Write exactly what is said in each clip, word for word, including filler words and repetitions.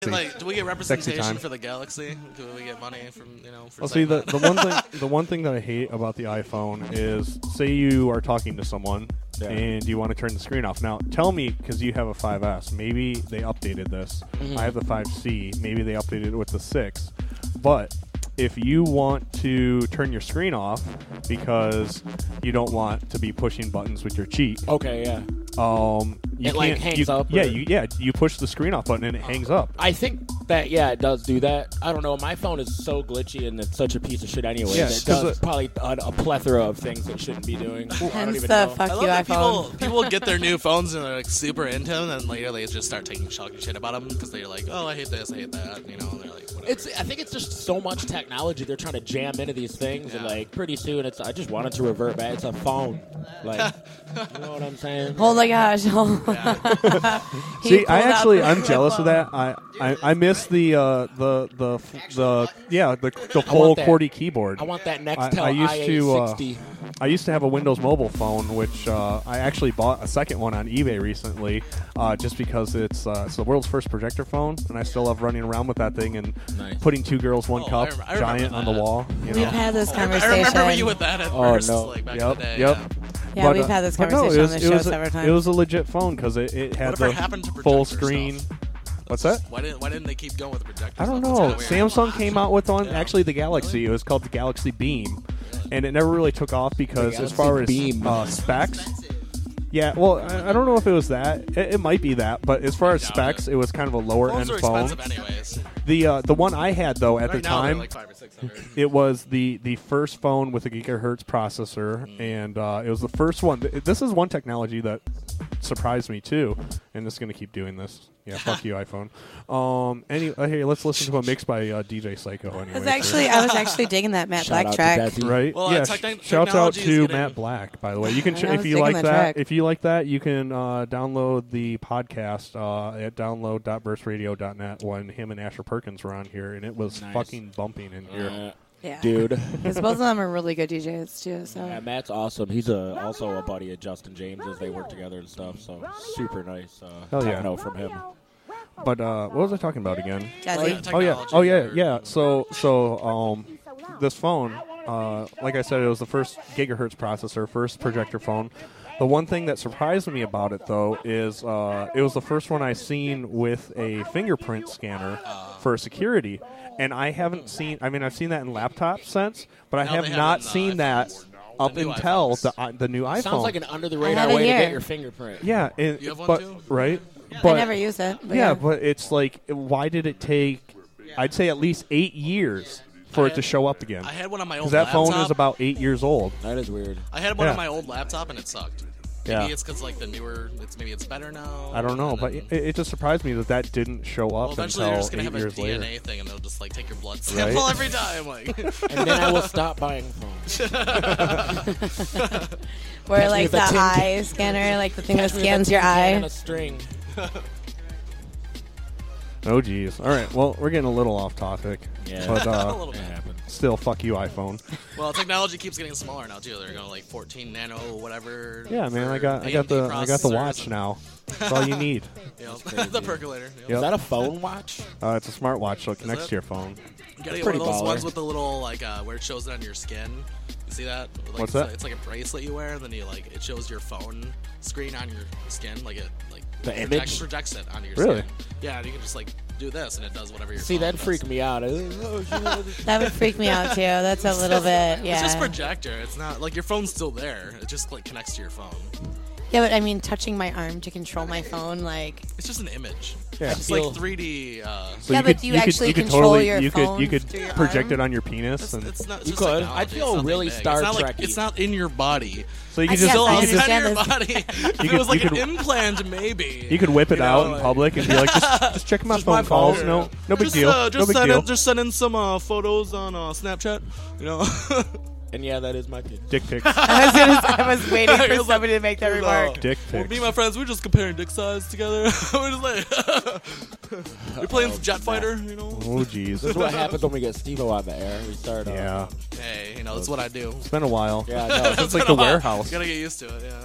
Like, do we get representation for the Galaxy? Do we get money from, you know, for Well, see, the, the one thing the one thing that I hate about the iPhone is, say you are talking to someone yeah. and you want to turn the screen off. Now, tell me, because you have a five S, maybe they updated this. Mm-hmm. I have the five C. Maybe they updated it with the six. But if you want to turn your screen off because you don't want to be pushing buttons with your cheek. Okay, yeah. Um, you it like hangs you, up. Yeah, you, yeah. You push the screen off button and it hangs up. I think that yeah, it does do that. I don't know. My phone is so glitchy and it's such a piece of shit anyway. Yeah, it does it, probably a, a plethora of things it shouldn't be doing. Hence the know. fuck you iPhone. People, people get their new phones and they're like super into them, and later they just start taking shocking shit about them because they're like, oh, I hate this, I hate that. You know, they're like, whatever. It's. I think it's just so much technology they're trying to jam into these things, yeah. and like pretty soon it's. I just wanted to revert back. It's a phone. Like, you know what I'm saying? Oh my gosh. See, I actually I'm jealous of that. I, I, I miss the uh, the the the yeah the the full QWERTY keyboard. I want that Nextel I, I used I A sixty. To uh, I used to have a Windows Mobile phone, which uh, I actually bought a second one on eBay recently, uh, just because it's uh, it's the world's first projector phone, and I still love running around with that thing and nice. putting two girls one oh, cup I rem- I giant on the wall. You know? We've had this conversation. I remember you with that at oh, first, no. like back yep, in the day. Yep. Yeah. Yeah, but, we've uh, had this conversation no, was, on the show a, several times. It was a legit phone because it, it had Whatever the full screen. Stuff? What's that? Why didn't Why didn't they keep going with the projector? I don't stuff? know. Samsung came out with one. Yeah. Actually, the Galaxy. It was called the Galaxy Beam, and it never really took off because as far as uh, specs. Yeah, well, I, I don't know if it was that. It, it might be that, but as far as specs, it. it was kind of a lower Phones end are phone. expensive anyways. The uh, the one I had though at right the now, time, like five or six hundred. It was the, the first phone with a gigahertz processor, mm. and uh, it was the first one. This is one technology that surprised me too, and it's going to keep doing this. Yeah, fuck you, iPhone. Um, any, uh, hey, let's listen to a mix by uh, D J Psycho. Anyway, was actually, I was actually digging that Matt Shout Black track. Right? Well, yeah. uh, te- sh- shout out to Matt Black, by the way. You can, ch- if you like that, track. if you like that, you can uh, download the podcast uh, at download dot burst radio dot net when him and Asher Perkins were on here, and it was nice. Fucking bumping in here. Uh, Yeah. Dude. Because both of them are really good D Js, too. So. Yeah, Matt's awesome. He's a, also a buddy of Justin James as they work together and stuff. So super nice. Uh, Hell yeah. techno from him. But uh, what was I talking about again? Jazzy. Oh, yeah. Oh, yeah. Yeah. So, so um, this phone, uh, like I said, it was the first gigahertz processor, first projector phone. The one thing that surprised me about it, though, is uh, it was the first one I seen with a fingerprint scanner for security. And I haven't seen, I mean, I've seen that in laptops since, but I now have not seen that up the until the uh, the new iPhone. Sounds like an under-the-radar way here. to get your fingerprint. Yeah. It, you have one but, too? Right? I But, never use it. But yeah, yeah, but it's like, why did it take, I'd say at least eight years for had, it to show up again? I had one on my old Because that laptop. phone is about eight years old. That is weird. I had one yeah. on my old laptop and it sucked. Maybe Yeah. it's because like the newer, it's maybe it's better now. I don't know, but then, it, it just surprised me that that didn't show up well, eventually until they're just gonna eight have a years D N A later. thing and they'll just like take your blood sample Right? every time. Like, And then I will stop buying phones. Where like with the a tin eye can. scanner, like the thing that Catch me with a scans tin your can eye. and a string. Oh, geez. All right, well, we're getting a little off topic. Yeah. But a uh, little It bit. happens. still, fuck you, iPhone. Well, technology keeps getting smaller now too. They're going like fourteen nano, whatever. Yeah, man, I got I A M got D the I got the processors. watch now. That's all you need. You know, the percolator. You know. Yep. Is that a phone watch? Uh, it's a smartwatch, so it connects it? to your phone. You gotta get one pretty of those baller. ones with the little like uh, where it shows it on your skin. You see that? Like, What's it's that? A, it's like a bracelet you wear, and then you like it shows your phone screen on your skin, like it like The projects, image? projects it onto your Really? skin. Yeah, and you can just like do this, and it does whatever your See, phone that does. freaked me out. That would freak me out too. That's a little bit, yeah. It's just projector. It's not like your phone's still there. It just like connects to your phone. Yeah, but I mean, touching my arm to control my phone, like. It's just an image. Yeah. It's like three D. Uh, So Yeah, you but could, do you you could, actually you could control totally, your you could phone you could through your project arm? it on your penis it's, and it's not. It's You just could. technology. I'd feel It's nothing really big. Star it's not like, Trek-y. It's not in your body. so you I could just guess Still I you could inside just understand your this. body. If could- it was like you an could- implant, maybe. you could whip it You out know, in like- public and be like, just, just check my Just phone my calls. phone. No, no big just, deal. Uh, just no big send deal. In, just send in some uh, photos on uh, Snapchat. You know. And yeah, that is my kid. Dick pics. I was, gonna, I was waiting for It was like- somebody to make that it was, remark. uh, Dick Well, pics. me and my friends, we're just comparing dick size together. We're just like, we're playing jet fighter, you know. Oh, jeez. This is what happens when we get Steve-O on the air. We start. Uh, Yeah. Hey, you know that's what I do. It's been a while. Yeah, no, It's like the warehouse. Gotta get used to it. Yeah.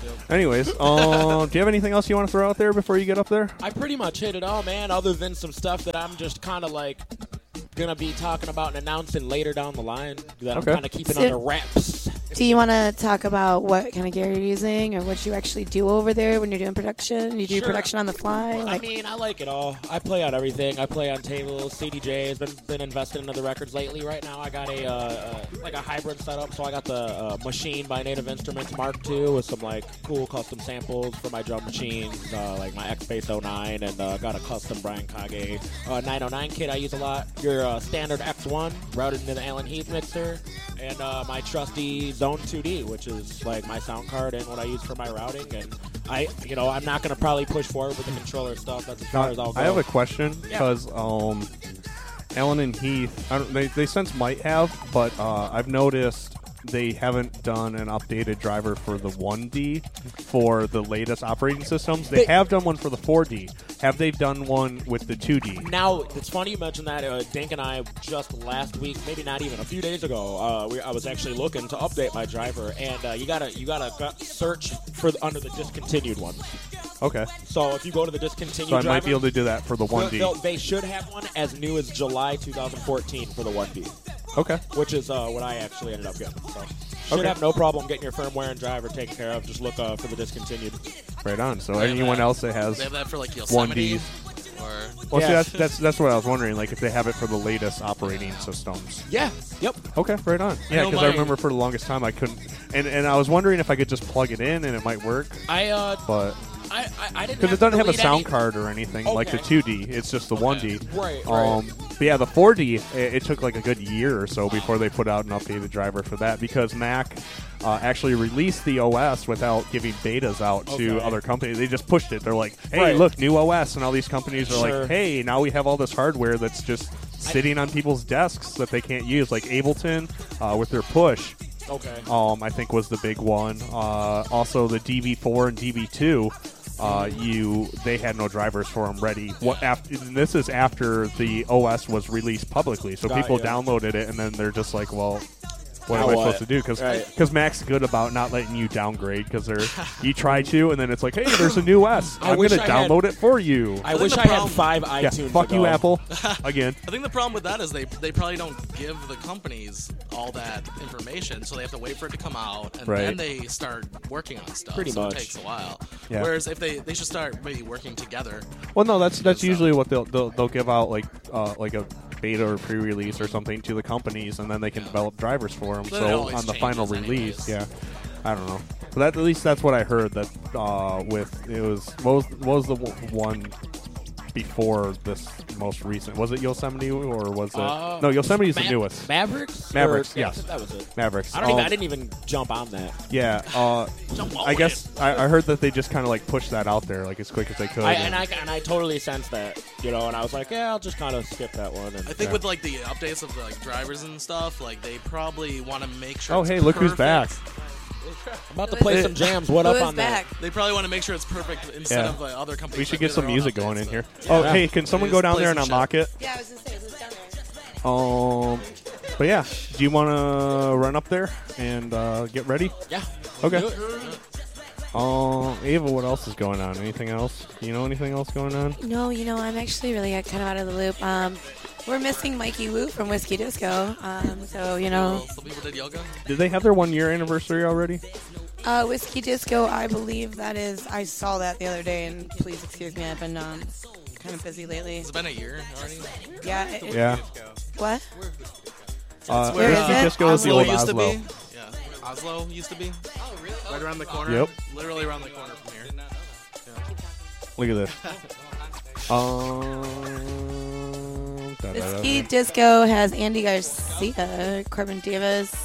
Anyways, um, do you have anything else you want to throw out there before you get up there? I pretty much hit it all, man, other than some stuff that I'm just kind of like going to be talking about and announcing later down the line that Okay. I'm kind of keeping So- under wraps. Do you want to talk about what kind of gear you're using or what you actually do over there when you're doing production? You do Sure. production on the fly? I Like, mean, I like it all. I play on everything. I play on tables. C D J has been been invested into the records lately. Right now, I got a uh, uh, like a hybrid setup. So I got the uh, Machine by Native Instruments Mark two with some like cool custom samples for my drum machines, uh, like my X-Bass oh nine, and uh, got a custom Brian Kage uh, nine oh nine kit I use a lot. Your uh, standard X one routed into the Alan Heath mixer, and uh, my trusty Zone two D, which is like my sound card and what I use for my routing. And I, you know, I'm not going to probably push forward with the controller stuff. That's as far as I'll go. I have a question Yeah. because um, Alan and Heath, I don't, they they since might have, but uh, I've noticed they haven't done an updated driver for the one D for the latest operating systems. They, They- have done one for the four D. Have they done one with the two D? Now, it's funny you mentioned that. Uh, Dink and I just last week, maybe not even a few days ago, uh, we, I was actually looking to update my driver, and uh, you gotta you gotta go- search for the, under the discontinued one. Okay, So if you go to the discontinued so I driver, might be able to do that for the one D. they'll- they should have one as new as July twenty fourteen for the one D, Okay, which is uh, what I actually ended up getting. So should Okay. have no problem getting your firmware and driver taken care of. Just look uh, for the discontinued. right on. So They have anyone that- else that has They have that for like one Yosemite. Ds. Or Well, see, Yeah. that's, that's that's what I was wondering. Like, if they have it for the latest operating systems. Yeah. Yep. Okay, right on. Yeah, know because I my- remember for the longest time I couldn't, and and I was wondering if I could just plug it in and it might work, I uh, but I, I, I didn't because have it doesn't to have a delete sound any- card or anything like the Okay. two D. It's just the one D. Right, right. Um, but yeah, the four D. It, it took like a good year or so before they put out an updated driver for that because Mac uh, actually released the O S without giving betas out to Okay. other companies. They just pushed it. They're like, "Hey, Right. look, new O S," and all these companies are Sure. like, "Hey, now we have all this hardware that's just sitting on people's desks that they can't use." Like Ableton uh, with their push. Okay. Um, I think was the big one. Uh, also, the D V four and D V two, uh, you they had no drivers for them ready. What after? And this is after the O S was released publicly, so Got people ya. downloaded it, and then they're just like, "Well, what Now am I what? supposed to do?" Because Right. Mac's good about not letting you downgrade because they're you try to, and then it's like, "Hey, there's a new S. I I'm wish gonna I had- download it for you." I think wish the I had problem- five yeah, iTunes. fuck ago. you, Apple. Again. I think the problem with that is they they probably don't give the companies all that information, so they have to wait for it to come out, and Right. then they start working on stuff. Pretty so much. it takes a while. Yeah. Whereas if they they should start maybe working together. Well, no, that's that's So- usually what they'll, they'll they'll give out like uh, like a beta or pre-release or something to the companies, and then they can Yeah. develop drivers for them. But it So always on the final changes release, anyways. yeah, I don't know. But that, at least that's what I heard. That uh, with it was what was what was the w- one before this most recent? Was it Yosemite or was it Uh, no? Yosemite's the Ma- newest. Mavericks. Mavericks, Or- yes. That was it. Mavericks. I don't even. Um, I didn't even jump on that. Yeah, uh, Jump all I in. guess I, I heard that they just kind of like pushed that out there like as quick as they could. I, and I and I totally sensed that, you know, and I was like, yeah, I'll just kind of skip that one. And, I think Yeah. with like the updates of the like drivers and stuff, like they probably want to make sure. Oh, it's hey, look who's back. perfect. I'm about to play some jams. What Who up is on back? that? They probably want to make sure it's perfect instead Yeah. of like, other companies. We should that get do some their own music going updates, in so- here. Yeah. Oh, Yeah. hey, can someone Just go down play there and some shit. unlock it? Yeah, I was just saying, who's down there? Um, but yeah, do you want to run up there and uh, get ready? Yeah. Okay. Do it. Um, Ava, what else is going on? Anything else? You know anything else going on? No, you know, I'm actually really kind of out of the loop. Um, we're missing Mikey Wu from Whiskey Disco. Um, so, you know, Well, some people did yoga. Did they have their one year anniversary already? uh, Whiskey Disco, I believe that is, I saw that the other day, and please excuse me, I've been um, kind of busy lately. It's been a year already. Yeah. It, it- Yeah. What? Uh, where, Whiskey uh, Disco is the Oslo old used Oslo. to be. Yeah, Oslo used to be. Oh, really? Right around the corner. Yep. Literally around the corner from here. Look at this. Um, da, da, da, Whiskey da. Disco has Andy Garcia, Corbin Davis.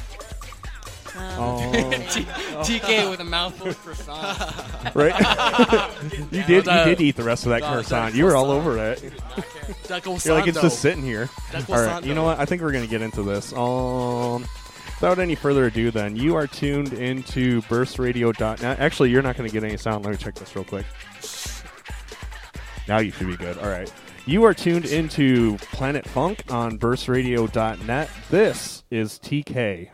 Um, Um, T K with a mouthful of croissant. right? you did. You Uh, did eat the rest of that uh, croissant. that You were all croissant. over it. Deco You're like it's Sando. just sitting here. Deco All right. You Sando. know what? I think we're gonna get into this. Um, without any further ado, then you are tuned into burst radio dot net. Actually, you're not gonna get any sound. Let me check this real quick. Now you should be good. All right. You are tuned into Planet Funk on burst radio dot net. This is T K